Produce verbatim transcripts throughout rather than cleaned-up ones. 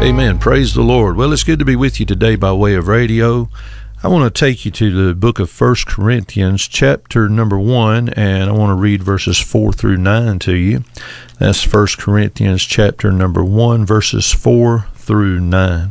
Amen. Praise the Lord. Well, it's good to be with you today by way of radio. I want to take you to the book of First Corinthians, chapter number one, and I want to read verses four through nine to you. That's First Corinthians, chapter number one, verses four through nine.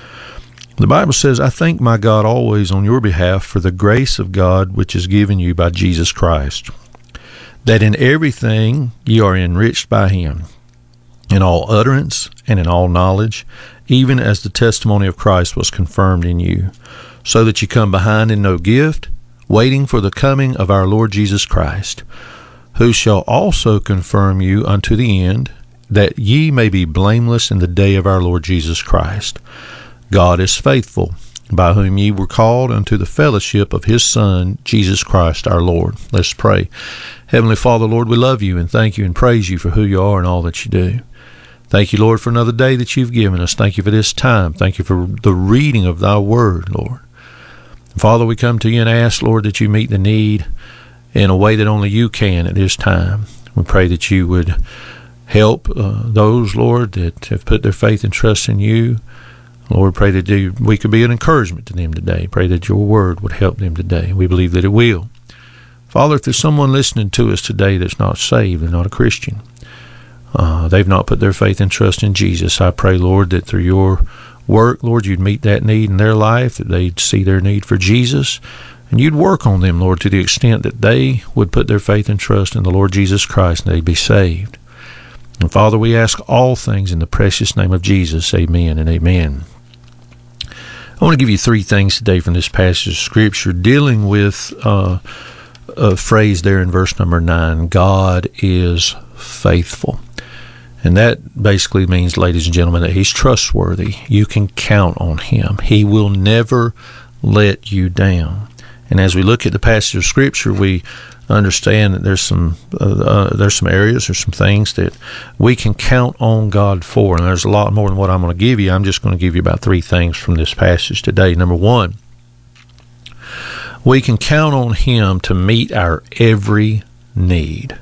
The Bible says, I thank my God always on your behalf for the grace of God which is given you by Jesus Christ, that in everything ye are enriched by him, in all utterance and in all knowledge, even as the testimony of Christ was confirmed in you, so that ye come behind in no gift, waiting for the coming of our Lord Jesus Christ, who shall also confirm you unto the end, that ye may be blameless in the day of our Lord Jesus Christ. God is faithful, by whom ye were called unto the fellowship of his Son, Jesus Christ our Lord. Let's pray. Heavenly Father, Lord, we love you and thank you and praise you for who you are and all that you do. Thank you, Lord, for another day that you've given us. Thank you for this time. Thank you for the reading of thy word, Lord. Father, we come to you and ask, Lord, that you meet the need in a way that only you can at this time. We pray that you would help uh, those, Lord, that have put their faith and trust in you. Lord, pray that you, we could be an encouragement to them today. Pray that your word would help them today. We believe that it will. Father, if there's someone listening to us today that's not saved and not a Christian, uh, they've not put their faith and trust in Jesus, I pray, Lord, that through your work, Lord, you'd meet that need in their life, that they'd see their need for Jesus, and you'd work on them, Lord, to the extent that they would put their faith and trust in the Lord Jesus Christ and they'd be saved. And Father, we ask all things in the precious name of Jesus. Amen and amen. I want to give you three things today from this passage of Scripture dealing with uh, a phrase there in verse number nine, God is faithful. And that basically means, ladies and gentlemen, that he's trustworthy. You can count on him. He will never let you down. And as we look at the passage of Scripture, we understand that there's some uh, uh, there's some areas, there's some things that we can count on God for. And there's a lot more than what I'm going to give you. I'm just going to give you about three things from this passage today. Number one, we can count on him to meet our every need.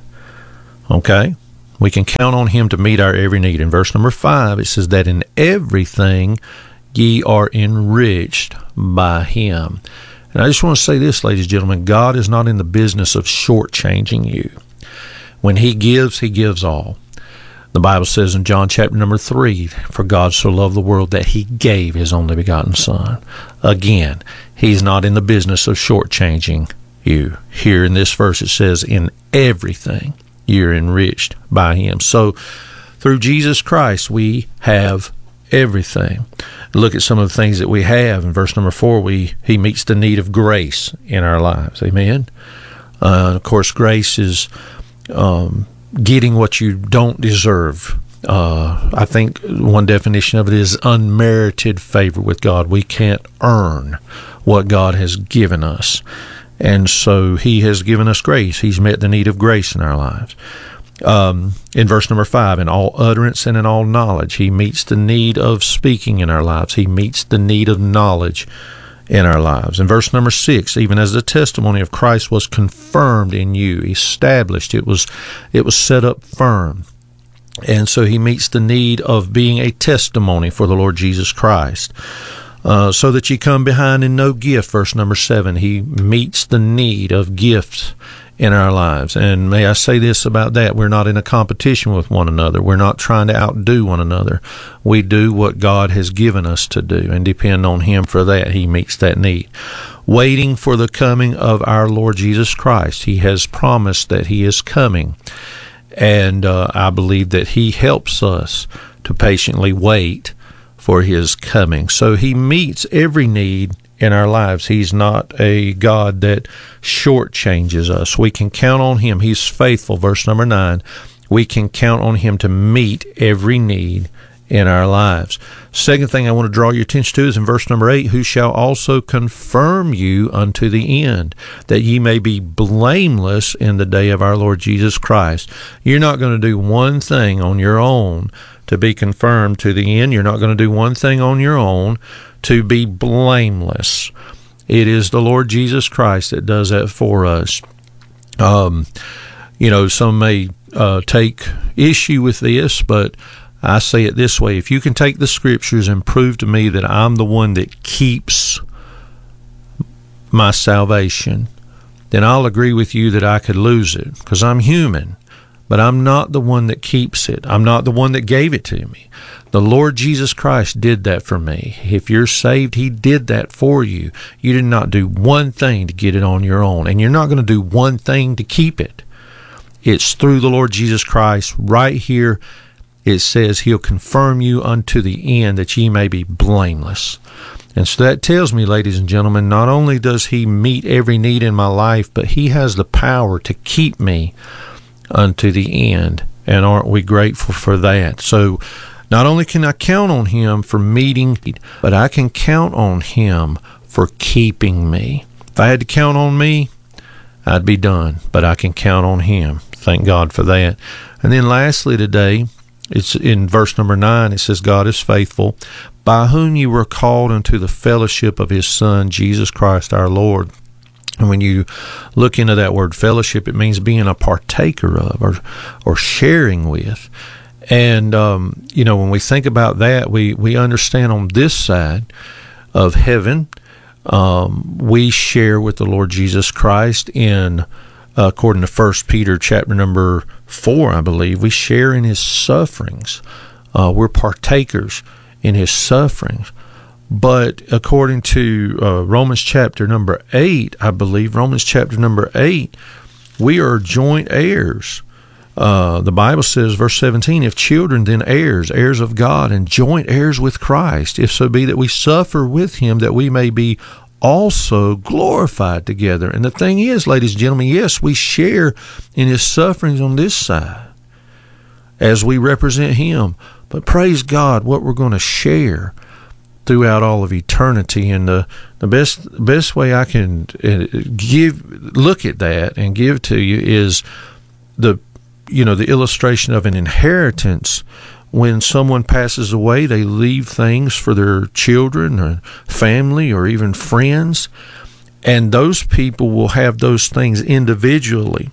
Okay? We can count on him to meet our every need. In verse number five, it says that in everything ye are enriched by him. And I just want to say this, ladies and gentlemen, God is not in the business of shortchanging you. When he gives, he gives all. The Bible says in John chapter number three, for God so loved the world that he gave his only begotten Son. Again, he's not in the business of shortchanging you. Here in this verse it says, in everything you're enriched by him. So through Jesus Christ we have everything. Look at some of the things that we have. In verse number four, we he meets the need of grace in our lives. Amen. Uh, of course, grace is um, getting what you don't deserve. Uh, I think one definition of it is unmerited favor with God. We can't earn what God has given us. And so he has given us grace. He's met the need of grace in our lives. Um, in verse number five, in all utterance and in all knowledge, he meets the need of speaking in our lives. He meets the need of knowledge in our lives. In verse number six, even as the testimony of Christ was confirmed in you, established, it was, it was set up firm. And so he meets the need of being a testimony for the Lord Jesus Christ. Uh, so that ye come behind in no gift, verse number seven. He meets the need of gifts in our lives. And may I say this about that, we're not in a competition with one another. We're not trying to outdo one another. We do what God has given us to do and depend on him for that. He meets that need. Waiting for the coming of our Lord Jesus Christ. He has promised that he is coming. And uh, I believe that he helps us to patiently wait for his coming. So he meets every need in our lives. He's not a God that shortchanges us. We can count on him. He's faithful. Verse number nine, we can count on him to meet every need in our lives. Second thing I want to draw your attention to is in verse number eight, who shall also confirm you unto the end, that ye may be blameless in the day of our Lord Jesus Christ. You're not going to do one thing on your own to be confirmed to the end. You're not going to do one thing on your own to be blameless. It is the Lord Jesus Christ that does that for us. Um, you know, some may uh, take issue with this, but I say it this way: if you can take the scriptures and prove to me that I'm the one that keeps my salvation, then I'll agree with you that I could lose it, because I'm human, but I'm not the one that keeps it. I'm not the one that gave it to me. The Lord Jesus Christ did that for me. If you're saved, he did that for you. You did not do one thing to get it on your own, and you're not going to do one thing to keep it. It's through the Lord Jesus Christ. Right here it says he'll confirm you unto the end, that ye may be blameless. And so that tells me, ladies and gentlemen, not only does he meet every need in my life, but he has the power to keep me unto the end. And aren't we grateful for that? So not only can I count on him for meeting, but I can count on him for keeping me. If I had to count on me, I'd be done, but I can count on him. Thank God for that. And then lastly today, it's in verse number nine, it says, God is faithful, by whom you were called unto the fellowship of his Son, Jesus Christ our Lord. And when you look into that word fellowship, it means being a partaker of, or or sharing with. And, um, you know, when we think about that, we, we understand on this side of heaven, um, we share with the Lord Jesus Christ in, uh, according to First Peter chapter number four, I believe, we share in his sufferings. Uh, we're partakers in his sufferings. But according to uh, Romans chapter number eight, I believe, Romans chapter number eight, we are joint heirs. Uh, the Bible says, verse seventeen, if children, then heirs, heirs of God, and joint heirs with Christ, if so be that we suffer with him, that we may be also glorified together. And the thing is, ladies and gentlemen, yes, we share in his sufferings on this side as we represent him. But praise God, what we're going to share throughout all of eternity. And the, the best best way I can give look at that and give to you is the you know the illustration of an inheritance. When someone passes away, they leave things for their children or family or even friends, and those people will have those things individually.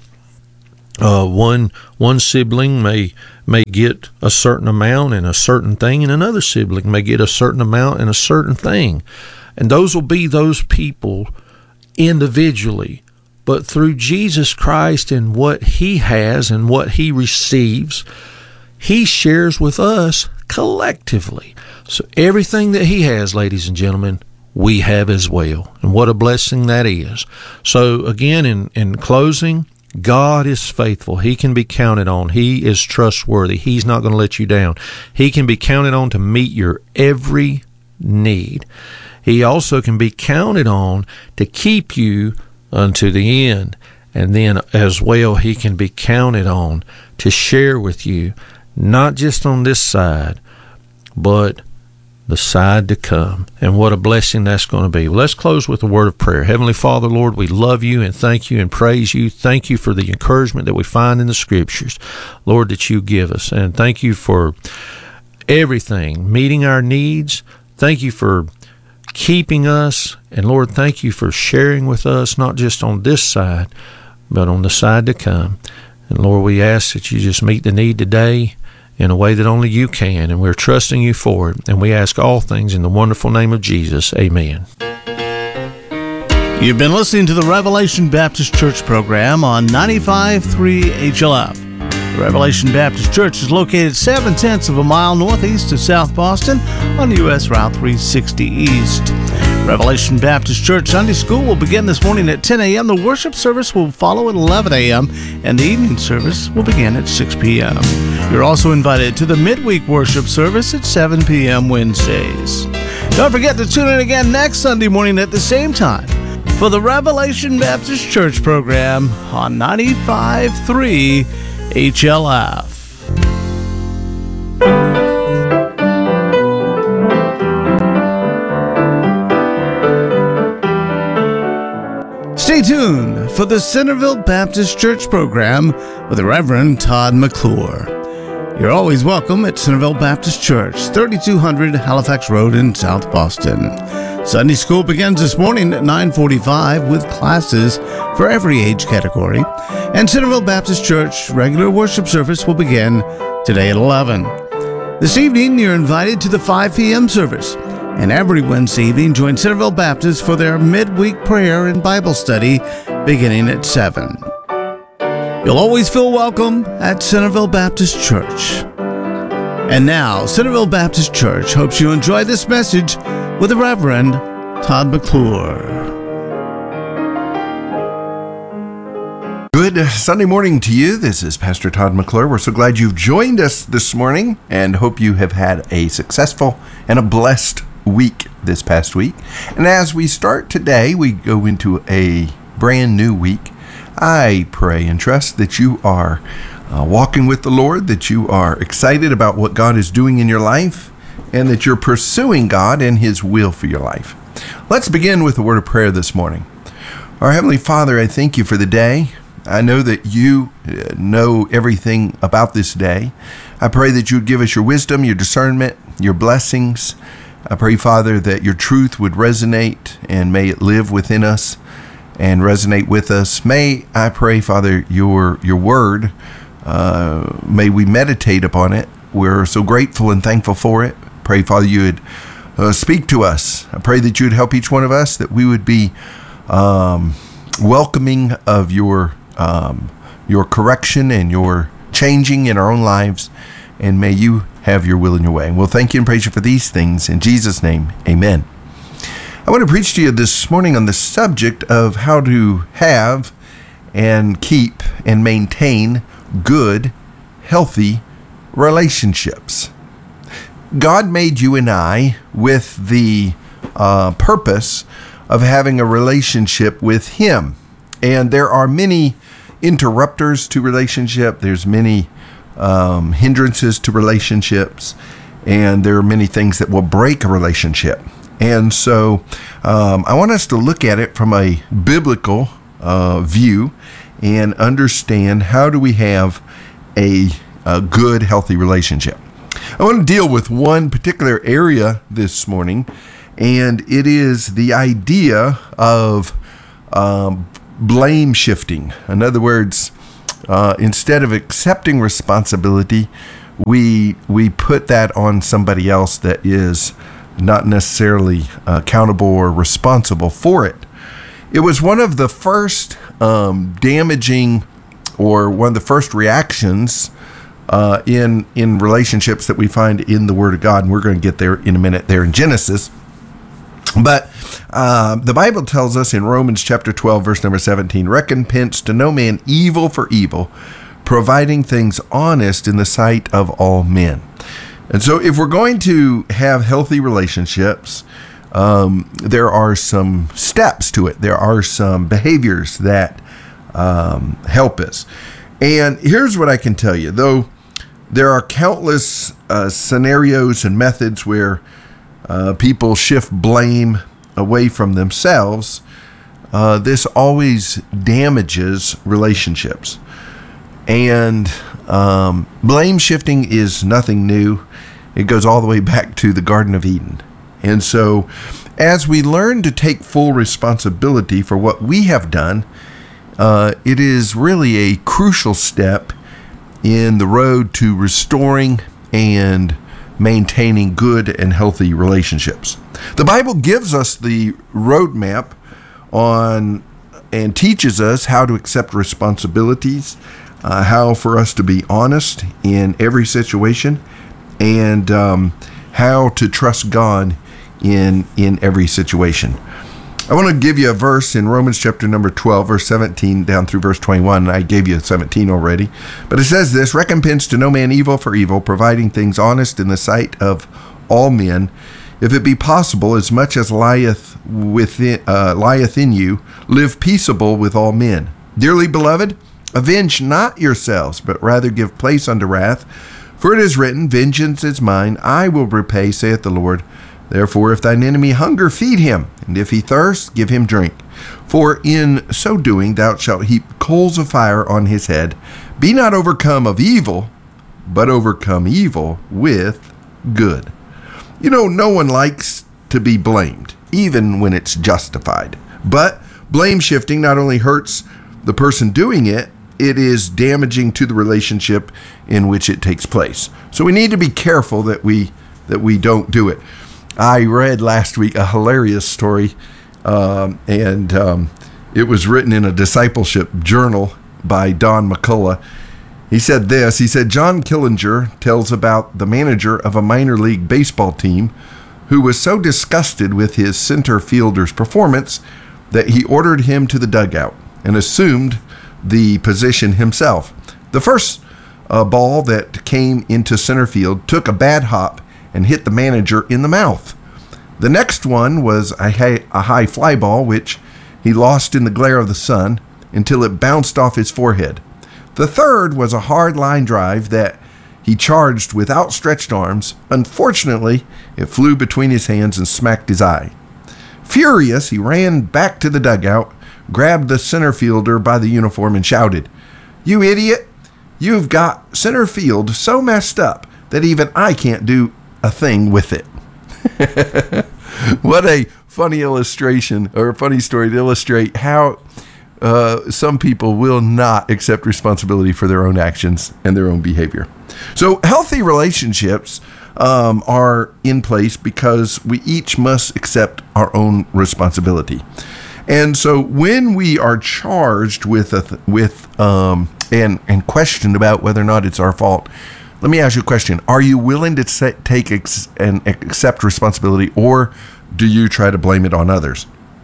Uh, one one sibling may may get a certain amount and a certain thing, and another sibling may get a certain amount and a certain thing. And those will be those people individually. But through Jesus Christ and what he has and what he receives, he shares with us collectively. So everything that he has, ladies and gentlemen, we have as well. And what a blessing that is. So again, in, in closing, God is faithful. He can be counted on. He is trustworthy. He's not going to let you down. He can be counted on to meet your every need. He also can be counted on to keep you unto the end. And then as well, he can be counted on to share with you, not just on this side, but the side to come. And what a blessing that's going to be. Well, let's close with a word of prayer. Heavenly Father, Lord, we love you and thank you and praise you. Thank you for the encouragement that we find in the scriptures, Lord, that you give us. And thank you for everything, meeting our needs. Thank you for keeping us. And Lord, thank you for sharing with us, not just on this side, but on the side to come. And Lord, we ask that you just meet the need today in a way that only you can, and we're trusting you for it. And we ask all things in the wonderful name of Jesus. Amen. You've been listening to the Revelation Baptist Church program on ninety-five point three H L F. The Revelation Baptist Church is located seven-tenths of a mile northeast of South Boston on U S Route three sixty East. Revelation Baptist Church Sunday School will begin this morning at ten a.m. The worship service will follow at eleven a.m. and the evening service will begin at six p.m. You're also invited to the midweek worship service at seven p.m. Wednesdays. Don't forget to tune in again next Sunday morning at the same time for the Revelation Baptist Church program on ninety-five point three H L F. Stay tuned for the Centerville Baptist Church program with the Reverend Todd McClure. You're always welcome at Centerville Baptist Church, thirty-two hundred Halifax Road in South Boston. Sunday school begins this morning at nine forty-five with classes for every age category. And Centerville Baptist Church regular worship service will begin today at eleven. This evening, you're invited to the five p.m. service. And every Wednesday evening, join Centerville Baptist for their midweek prayer and Bible study beginning at seven. You'll always feel welcome at Centerville Baptist Church. And now, Centerville Baptist Church hopes you enjoy this message with the Reverend Todd McClure. Good Sunday morning to you. This is Pastor Todd McClure. We're so glad you've joined us this morning and hope you have had a successful and a blessed week this past week. And as we start today, we go into a brand new week. I pray and trust that you are uh, walking with the Lord, that you are excited about what God is doing in your life, and that you're pursuing God and His will for your life. Let's begin with a word of prayer this morning. Our Heavenly Father, I thank you for the day. I know that you know everything about this day. I pray that you would give us your wisdom, your discernment, your blessings. I pray, Father, that your truth would resonate and may it live within us and resonate with us. May I pray, Father, your your word, uh, may we meditate upon it. We're so grateful and thankful for it. Pray, Father, you would uh, speak to us. I pray that you would help each one of us, that we would be um, welcoming of your um, your correction and your changing in our own lives. And may you have your will in your way. And we'll thank you and praise you for these things. In Jesus' name, amen. I want to preach to you this morning on the subject of how to have and keep and maintain good, healthy relationships. God made you and I with the uh, purpose of having a relationship with Him. And there are many interrupters to relationship. There's many um, hindrances to relationships. And there are many things that will break a relationship. And so um, I want us to look at it from a biblical uh, view and understand how do we have a, a good, healthy relationship. I want to deal with one particular area this morning, and it is the idea of um, blame shifting. In other words, uh, instead of accepting responsibility, we we put that on somebody else that is not necessarily accountable or responsible for it. It was one of the first um, damaging or one of the first reactions uh, in in relationships that we find in the Word of God, and we're going to get there in a minute there in Genesis. But uh, the Bible tells us in Romans chapter twelve, verse number seventeen, recompense to no man evil for evil, providing things honest in the sight of all men. And so if we're going to have healthy relationships, um, there are some steps to it. There are some behaviors that um, help us. And here's what I can tell you. Though there are countless uh, scenarios and methods where uh, people shift blame away from themselves, uh, this always damages relationships. And um, blame shifting is nothing new. It goes all the way back to the Garden of Eden. And so as we learn to take full responsibility for what we have done, uh, it is really a crucial step in the road to restoring and maintaining good and healthy relationships. The Bible gives us the roadmap on and teaches us how to accept responsibilities, uh, how for us to be honest in every situation, and um, how to trust God in in every situation. I want to give you a verse in Romans chapter number twelve, verse seventeen down through verse twenty-one. I gave you seventeen already. But it says this, recompense to no man evil for evil, providing things honest in the sight of all men, if it be possible, as much as lieth within uh, lieth in you, live peaceable with all men. Dearly beloved, avenge not yourselves, but rather give place unto wrath. For it is written, vengeance is mine, I will repay, saith the Lord. Therefore, if thine enemy hunger, feed him, and if he thirst, give him drink. For in so doing thou shalt heap coals of fire on his head. Be not overcome of evil, but overcome evil with good. You know, no one likes to be blamed, even when it's justified. But blame shifting not only hurts the person doing it, it is damaging to the relationship in which it takes place. So we need to be careful that we that we don't do it. I read last week a hilarious story, um, and um, it was written in a discipleship journal by Don McCullough. He said this, he said, John Killinger tells about the manager of a minor league baseball team who was so disgusted with his center fielder's performance that he ordered him to the dugout and assumed the position himself. The first uh, ball that came into center field took a bad hop and hit the manager in the mouth. The next one was a high, a high fly ball, which he lost in the glare of the sun until it bounced off his forehead. The third was a hard line drive that he charged with outstretched arms. Unfortunately, it flew between his hands and smacked his eye. Furious, he ran back to the dugout, grabbed the center fielder by the uniform and shouted, "You idiot! You've got center field so messed up that even I can't do a thing with it." What a funny illustration, or a funny story to illustrate how uh, some people will not accept responsibility for their own actions and their own behavior. So healthy relationships um, are in place because we each must accept our own responsibility. And so when we are charged with a th- with um, and and questioned about whether or not it's our fault, let me ask you a question. Are you willing to set, take ex- and accept responsibility, or do you try to blame it on others?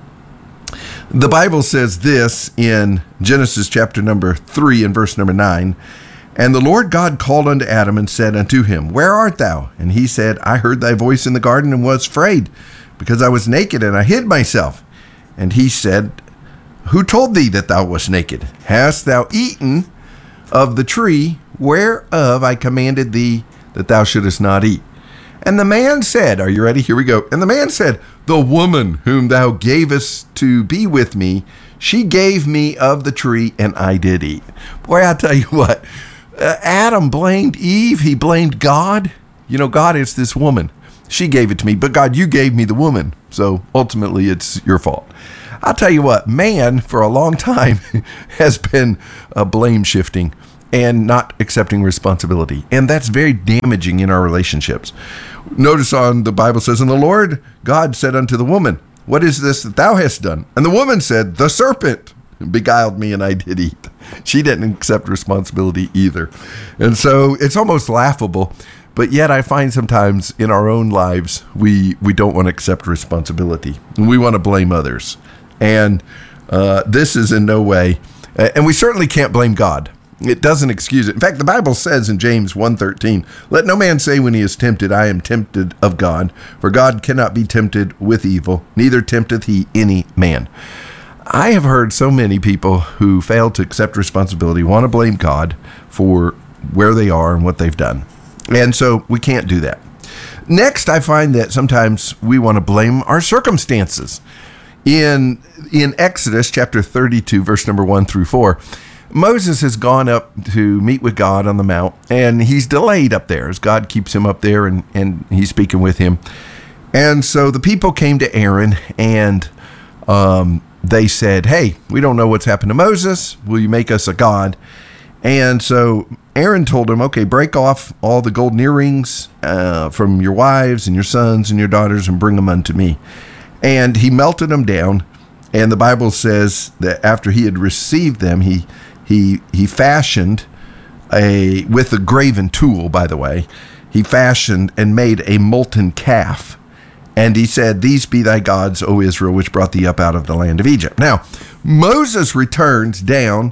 The Bible says this in Genesis chapter number three and verse number nine. And the Lord God called unto Adam and said unto him, Where art thou? And he said, I heard thy voice in the garden and was afraid, because I was naked and I hid myself. And he said, Who told thee that thou wast naked? Hast thou eaten of the tree whereof I commanded thee that thou shouldest not eat? And the man said, are you ready? Here we go. And the man said, The woman whom thou gavest to be with me, she gave me of the tree, and I did eat. Boy, I tell you what, uh, Adam blamed Eve. He blamed God. You know, God, it's this woman. She gave it to me, but God, you gave me the woman. So ultimately, it's your fault. I'll tell you what, man, for a long time, has been uh, blame shifting and not accepting responsibility. And that's very damaging in our relationships. Notice on the Bible says, And the Lord God said unto the woman, What is this that thou hast done? And the woman said, The serpent beguiled me, and I did eat. She didn't accept responsibility either. And so it's almost laughable. But yet I find sometimes in our own lives, we, we don't want to accept responsibility. And we want to blame others. And uh, this is in no way, and we certainly can't blame God. It doesn't excuse it. In fact, the Bible says in James one thirteen, Let no man say when he is tempted, I am tempted of God, for God cannot be tempted with evil, neither tempteth he any man. I have heard so many people who fail to accept responsibility want to blame God for where they are and what they've done. And so we can't do that. Next, I find that sometimes we want to blame our circumstances. In, in Exodus chapter thirty-two, verse number one through four, Moses has gone up to meet with God on the mount, and he's delayed up there as God keeps him up there, and, and he's speaking with him. And so the people came to Aaron, and um, they said, hey, we don't know what's happened to Moses. Will you make us a god? And so Aaron told him, okay, break off all the golden earrings uh, from your wives and your sons and your daughters and bring them unto me. And he melted them down. And the Bible says that after he had received them, he he he fashioned a, with a graven tool, by the way, he fashioned and made a molten calf. And he said, these be thy gods, O Israel, which brought thee up out of the land of Egypt. Now, Moses returns down,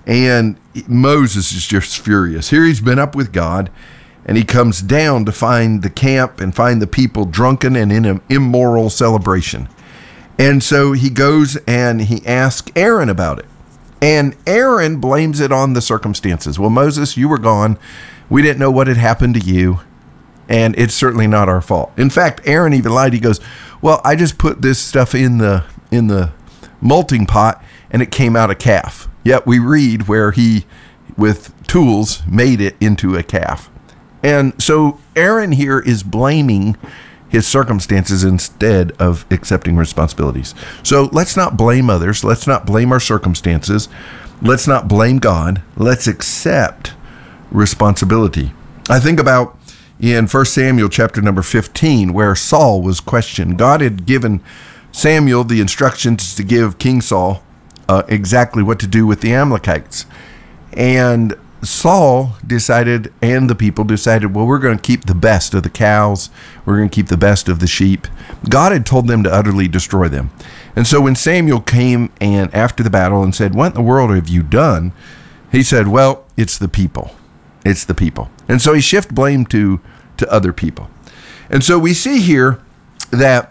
and Moses is just furious. Here he's been up with God, and he comes down to find the camp and find the people drunken and in an immoral celebration. And so he goes and he asks Aaron about it. And Aaron blames it on the circumstances. Well, Moses, you were gone. We didn't know what had happened to you. And it's certainly not our fault. In fact, Aaron even lied. He goes, well, I just put this stuff in the in the molting pot and it came out a calf. Yet we read where he, with tools, made it into a calf. And so Aaron here is blaming his circumstances instead of accepting responsibilities. So let's not blame others. Let's not blame our circumstances. Let's not blame God. Let's accept responsibility. I think about in First Samuel chapter number fifteen, where Saul was questioned. God had given Samuel the instructions to give King Saul uh, exactly what to do with the Amalekites. And Saul decided, and the people decided, well, we're going to keep the best of the cows. We're going to keep the best of the sheep. God had told them to utterly destroy them. And so when Samuel came and after the battle and said, what in the world have you done? He said, well, it's the people. It's the people. And so he shifted blame to, to other people. And so we see here that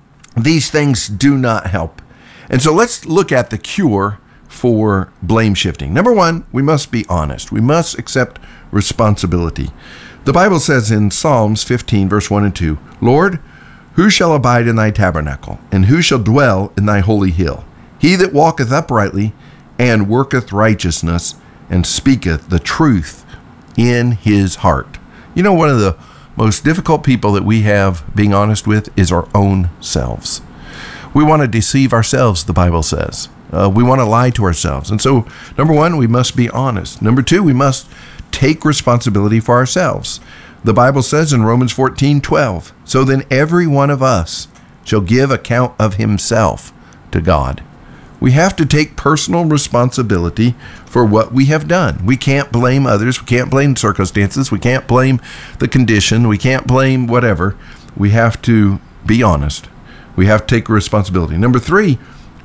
these things do not help. And so let's look at the cure for blame shifting. Number one, we must be honest. We must accept responsibility. The Bible says in Psalms fifteen, verse one and two, Lord, who shall abide in thy tabernacle, and who shall dwell in thy holy hill? He that walketh uprightly, and worketh righteousness, and speaketh the truth in his heart. You know, one of the most difficult people that we have being honest with is our own selves. We want to deceive ourselves, the Bible says. Uh, we want to lie to ourselves. And so, number one, we must be honest. Number two, we must take responsibility for ourselves. The Bible says in Romans fourteen twelve, so then every one of us shall give account of himself to God. We have to take personal responsibility for what we have done. We can't blame others. We can't blame circumstances. We can't blame the condition. We can't blame whatever. We have to be honest. We have to take responsibility. Number three,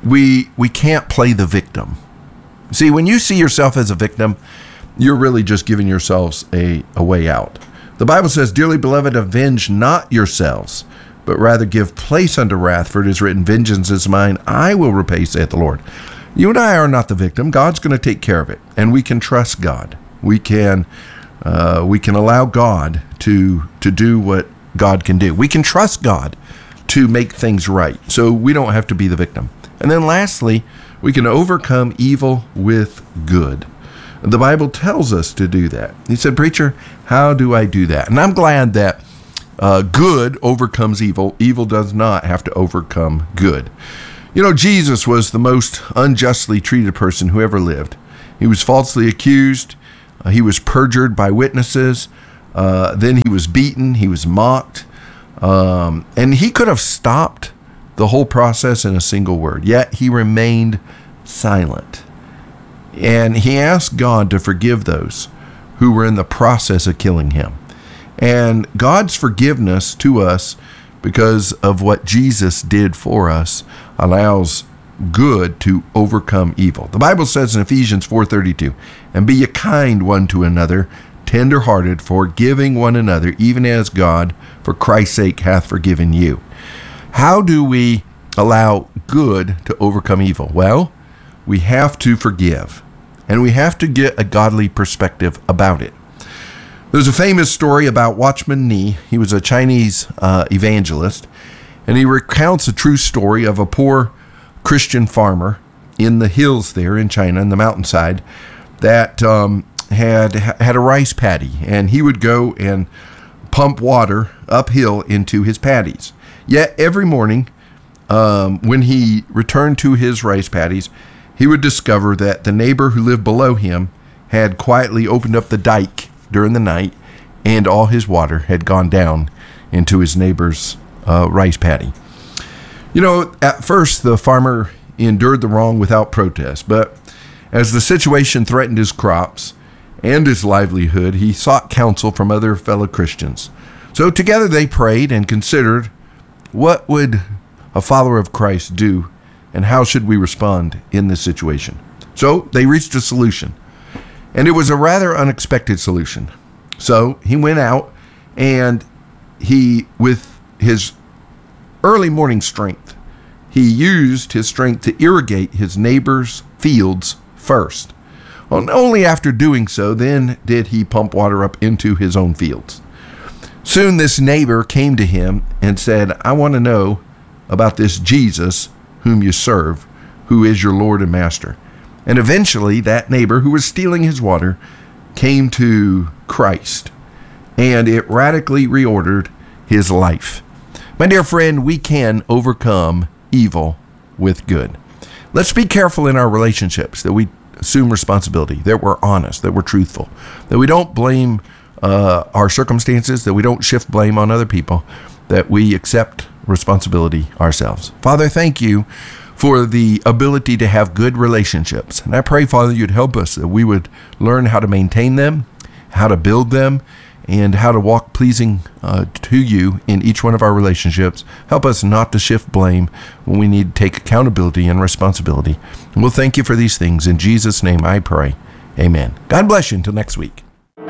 we we can't play the victim. See, when you see yourself as a victim, you're really just giving yourselves a, a way out. The Bible says, dearly beloved, avenge not yourselves, but rather give place unto wrath, for it is written, vengeance is mine, I will repay, saith the Lord. You and I are not the victim. God's going to take care of it, and we can trust God. We can uh, we can allow God to to do what God can do. We can trust God to make things right, so we don't have to be the victim. And then lastly, we can overcome evil with good. The Bible tells us to do that. He said, preacher, how do I do that? And I'm glad that uh, good overcomes evil. Evil does not have to overcome good. You know, Jesus was the most unjustly treated person who ever lived. He was falsely accused. Uh, he was perjured by witnesses. Uh, then he was beaten. He was mocked. Um, and he could have stopped the whole process in a single word, yet he remained silent. And he asked God to forgive those who were in the process of killing him. And God's forgiveness to us, because of what Jesus did for us, allows good to overcome evil. The Bible says in Ephesians four thirty-two, and be ye kind one to another, tender-hearted, forgiving one another, even as God, for Christ's sake, hath forgiven you. How do we allow good to overcome evil? Well, we have to forgive, and we have to get a godly perspective about it. There's a famous story about Watchman Nee. He was a Chinese uh, evangelist, and he recounts a true story of a poor Christian farmer in the hills there in China, in the mountainside, that um, had had a rice paddy, and he would go and pump water uphill into his paddies. Yet every morning, um, when he returned to his rice paddies, he would discover that the neighbor who lived below him had quietly opened up the dike during the night, and all his water had gone down into his neighbor's uh, rice paddy. You know, at first, the farmer endured the wrong without protest, but as the situation threatened his crops and his livelihood, he sought counsel from other fellow Christians. So together they prayed and considered, what would a follower of Christ do, and how should we respond in this situation? So they reached a solution, and it was a rather unexpected solution. So he went out, and he, with his early morning strength, he used his strength to irrigate his neighbor's fields first. Well, only after doing so, then did he pump water up into his own fields. Soon this neighbor came to him and said, I want to know about this Jesus whom you serve, who is your Lord and Master. And eventually that neighbor who was stealing his water came to Christ, and it radically reordered his life. My dear friend, we can overcome evil with good. Let's be careful in our relationships that we assume responsibility, that we're honest, that we're truthful, that we don't blame uh, our circumstances, that we don't shift blame on other people, that we accept responsibility ourselves. Father, thank you for the ability to have good relationships. And I pray, Father, you'd help us, that we would learn how to maintain them, how to build them, and how to walk pleasing uh, to you in each one of our relationships. Help us not to shift blame when we need to take accountability and responsibility. And we'll thank you for these things. In Jesus' name I pray. Amen. God bless you until next week.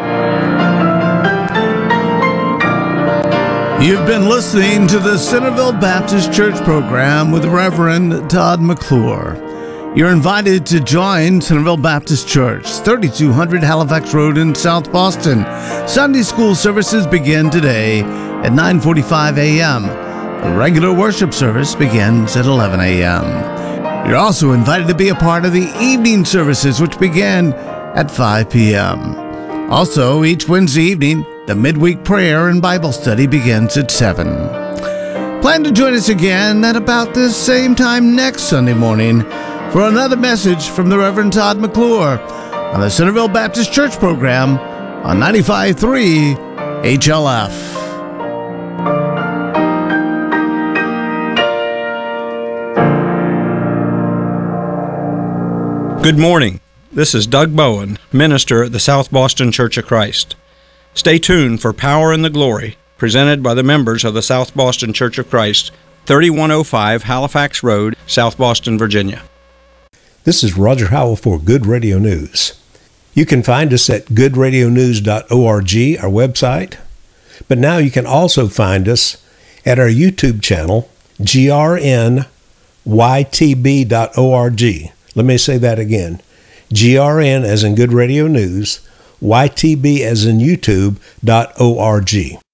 You've been listening to the Centerville Baptist Church program with Reverend Todd McClure. You're invited to join Centerville Baptist Church, thirty-two hundred Halifax Road in South Boston. Sunday school services begin today at nine forty-five a.m. The regular worship service begins at eleven a.m. You're also invited to be a part of the evening services, which begin at five p.m. Also, each Wednesday evening, the midweek prayer and Bible study begins at seven. Plan to join us again at about this same time next Sunday morning for another message from the Reverend Todd McClure on the Centerville Baptist Church program on ninety-five point three H L F. Good morning. This is Doug Bowen, minister at the South Boston Church of Christ. Stay tuned for Power in the Glory, presented by the members of the South Boston Church of Christ, thirty-one oh five Halifax Road, South Boston, Virginia. This is Roger Howell for Good Radio News. You can find us at good radio news dot org, our website, but now you can also find us at our YouTube channel, G R N Y T B dot org. Let me say that again. G R N as in Good Radio News, Y T B as in YouTube dot org.